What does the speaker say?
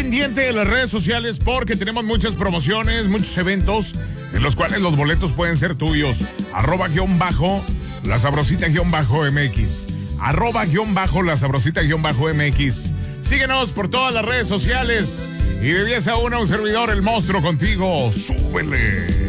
pendiente de las redes sociales porque tenemos muchas promociones, muchos eventos en los cuales los boletos pueden ser tuyos. @la sabrosita-mx. @la sabrosita-mx. Síguenos por todas las redes sociales. Y de 10 a 1, un servidor, el monstruo, contigo. ¡Súbele!